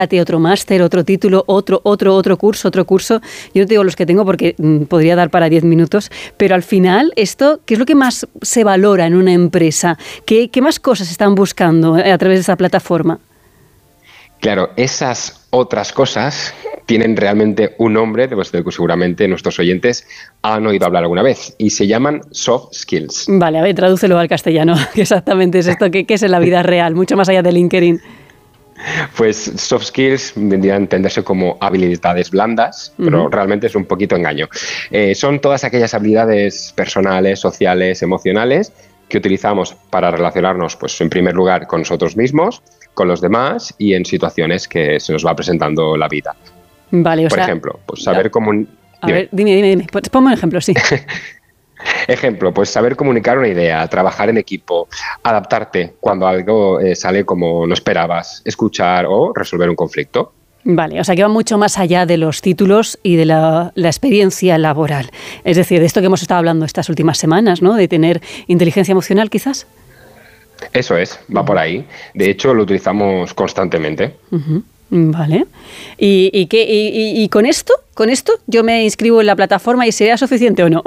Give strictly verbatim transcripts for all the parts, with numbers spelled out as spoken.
a ti otro máster, otro título, otro, otro, otro curso, otro curso. Yo no te digo los que tengo porque mm, podría dar para diez minutos, pero al final, esto, ¿qué es lo que más se valora en una empresa? ¿Qué, qué más cosas están buscando a través de esa plataforma? Claro, esas otras cosas tienen realmente un nombre, pues, del que seguramente nuestros oyentes han oído hablar alguna vez, y se llaman soft skills. Vale, a ver, tradúcelo al castellano. ¿Qué exactamente es esto? ¿Qué, qué es en la vida real? Mucho más allá de LinkedIn. Pues soft skills vendrían a entenderse como habilidades blandas, pero uh-huh. realmente es un poquito engaño. Eh, son todas aquellas habilidades personales, sociales, emocionales que utilizamos para relacionarnos, pues, en primer lugar, con nosotros mismos, con los demás y en situaciones que se nos va presentando la vida. Vale, o Por sea, ejemplo, pues saber comunicar... A ver, dime, dime, dime. Pues ponme un ejemplo, sí. Ejemplo, pues saber comunicar una idea, trabajar en equipo, adaptarte cuando algo eh, sale como no esperabas, escuchar o resolver un conflicto. Vale, o sea que va mucho más allá de los títulos y de la, la experiencia laboral. Es decir, de esto que hemos estado hablando estas últimas semanas, ¿no? De tener inteligencia emocional, quizás. Eso es, va uh-huh. por ahí. De hecho, lo utilizamos constantemente. Uh-huh. Vale. ¿Y, y, qué, y, y con esto, con esto, yo me inscribo en la plataforma y será suficiente o no?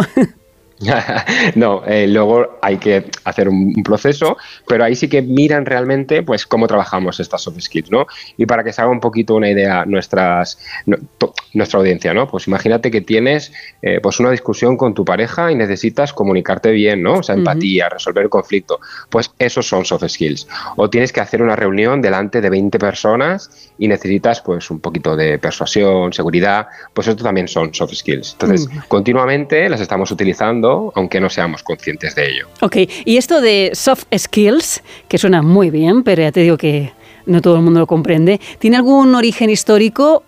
No, eh, luego hay que hacer un, un proceso, pero ahí sí que miran realmente, pues, cómo trabajamos estas soft skills, ¿no? Y para que se haga un poquito una idea nuestras, no, to, nuestra audiencia, ¿no? Pues imagínate que tienes eh, pues una discusión con tu pareja y necesitas comunicarte bien, ¿no? O sea, empatía, uh-huh. resolver el conflicto. Pues esos son soft skills. O tienes que hacer una reunión delante de veinte personas y necesitas, pues, un poquito de persuasión, seguridad, pues esto también son soft skills. Entonces, uh-huh. continuamente las estamos utilizando, aunque no seamos conscientes de ello. Ok, y esto de soft skills, que suena muy bien, pero ya te digo que no todo el mundo lo comprende, ¿tiene algún origen histórico?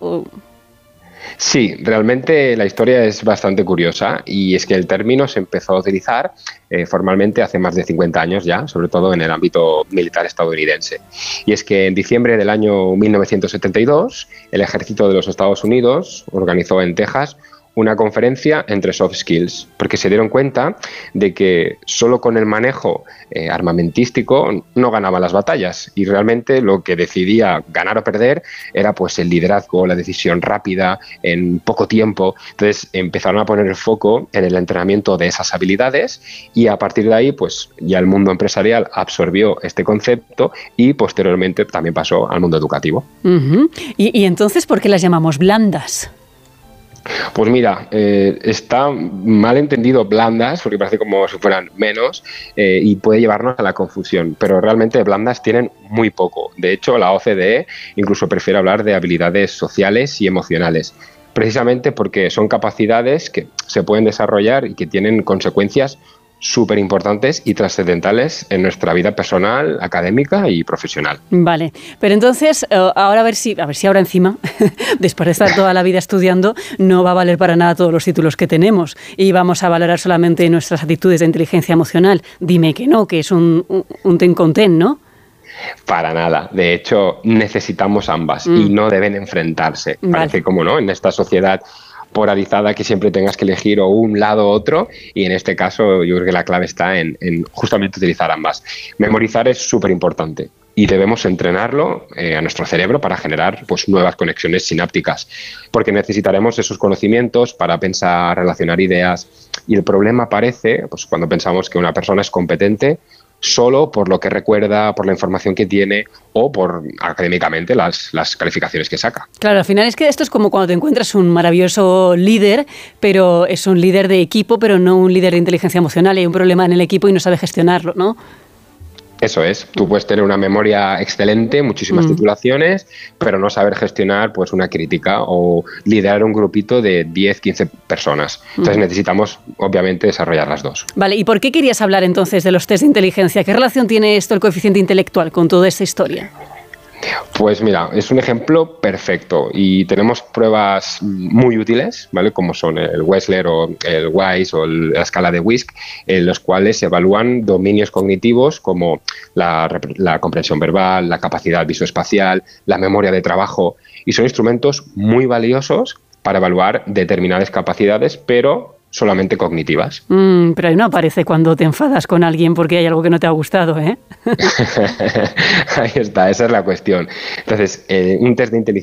Sí, realmente la historia es bastante curiosa y es que el término se empezó a utilizar eh, formalmente hace más de cincuenta años ya, sobre todo en el ámbito militar estadounidense. Y es que en diciembre del año mil novecientos setenta y dos, el ejército de los Estados Unidos organizó en Texas una conferencia entre soft skills, porque se dieron cuenta de que solo con el manejo eh, armamentístico no ganaban las batallas y realmente lo que decidía ganar o perder era, pues, el liderazgo, la decisión rápida en poco tiempo. Entonces empezaron a poner el foco en el entrenamiento de esas habilidades y a partir de ahí, pues, ya el mundo empresarial absorbió este concepto y posteriormente también pasó al mundo educativo. Uh-huh. ¿Y, y entonces por qué las llamamos blandas? Pues mira, eh, está mal entendido blandas, porque parece como si fueran menos, eh, y puede llevarnos a la confusión, pero realmente blandas tienen muy poco. De hecho, la O C D E incluso prefiere hablar de habilidades sociales y emocionales, precisamente porque son capacidades que se pueden desarrollar y que tienen consecuencias súper importantes y trascendentales en nuestra vida personal, académica y profesional. Vale, pero entonces, ahora a ver si, a ver si ahora encima, después de estar toda la vida estudiando, no va a valer para nada todos los títulos que tenemos y vamos a valorar solamente nuestras actitudes de inteligencia emocional. Dime que no, que es un, un, un ten con ten, ¿no? Para nada. De hecho, necesitamos ambas mm. y no deben enfrentarse. Vale. Parece como, ¿no? En esta sociedad polarizada que siempre tengas que elegir o un lado o otro, y en este caso yo creo que la clave está en, en justamente utilizar ambas. Memorizar es súper importante y debemos entrenarlo eh, a nuestro cerebro para generar, pues, nuevas conexiones sinápticas, porque necesitaremos esos conocimientos para pensar, relacionar ideas, y el problema aparece, pues, cuando pensamos que una persona es competente solo por lo que recuerda, por la información que tiene o por académicamente las, las calificaciones que saca. Claro, al final es que esto es como cuando te encuentras un maravilloso líder, pero es un líder de equipo, pero no un líder de inteligencia emocional. Y hay un problema en el equipo y no sabe gestionarlo, ¿no? Eso es, tú puedes tener una memoria excelente, muchísimas mm. titulaciones, pero no saber gestionar, pues, una crítica o liderar un grupito de diez, quince personas. Entonces mm. necesitamos, obviamente, desarrollar las dos. Vale, ¿y por qué querías hablar entonces de los test de inteligencia? ¿Qué relación tiene esto, el coeficiente intelectual, con toda esta historia? Pues mira, es un ejemplo perfecto y tenemos pruebas muy útiles, ¿vale? Como son el Wechsler o el WISE o el, la escala de WISC, en los cuales se evalúan dominios cognitivos como la, la comprensión verbal, la capacidad visoespacial, la memoria de trabajo, y son instrumentos muy valiosos para evaluar determinadas capacidades, pero solamente cognitivas. Mm, pero ahí no aparece cuando te enfadas con alguien porque hay algo que no te ha gustado, ¿eh? Ahí está, esa es la cuestión. Entonces, eh, un test de inteligencia